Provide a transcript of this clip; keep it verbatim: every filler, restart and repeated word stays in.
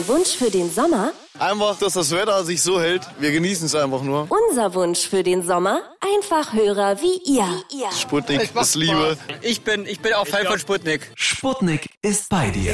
Wunsch für den Sommer? Einfach, dass das Wetter sich so hält. Wir genießen es einfach nur. Unser Wunsch für den Sommer? Einfach Hörer wie ihr. Sputnik ist Liebe. Ich bin, ich bin auch Fan von Sputnik. Sputnik ist bei dir.